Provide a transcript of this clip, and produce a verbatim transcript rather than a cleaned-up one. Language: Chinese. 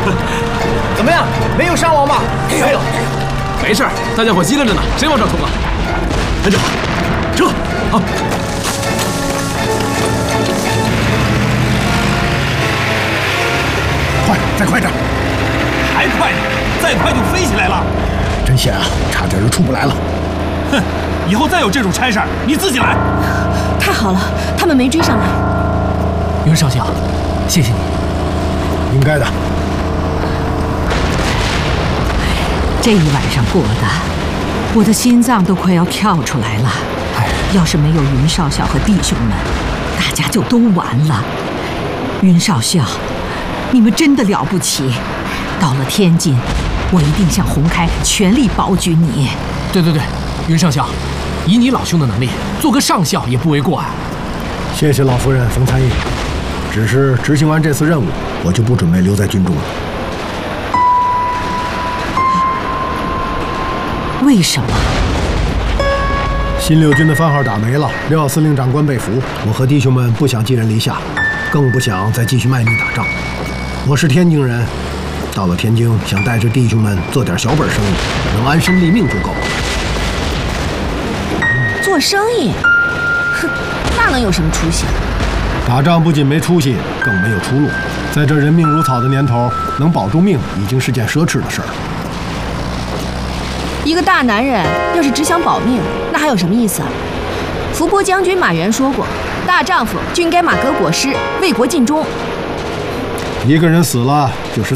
怎么样？没有伤亡吧？ 没有，没事，大家伙机灵着呢，谁往上冲啊？站住！撤！好。 快，再快点！ 还快呢，再快就飞起来了。 真险啊，差点就出不来了。 哼，以后再有这种差事儿，你自己来。 太好了，他们没追上来。 云少校，谢谢你。 应该的。 这一晚上过的，我的心脏都快要跳出来了。要是没有云少校和弟兄们，大家就都完了。云少校，你们真的了不起！到了天津，我一定向洪开全力保举你。 对对对，云上校，以你老兄的能力，做个上校也不为过啊。 谢谢老夫人冯参议，只是执行完这次任务，我就不准备留在军中了。 为什么？ 新六军的番号打没了，廖司令长官被俘，我和弟兄们不想寄人篱下，更不想再继续卖命打仗。我是天津人，到了天津想带着弟兄们做点小本生意，能安身立命就够了。 做生意？哼，那能有什么出息？ 打仗不仅没出息，更没有出路。在这人命如草的年头，能保住命已经是件奢侈的事儿。 一个大男人要是只想保命，那还有什么意思啊？伏波将军马援说过，大丈夫就应该马革裹尸，为国尽忠。 一个人死了，就是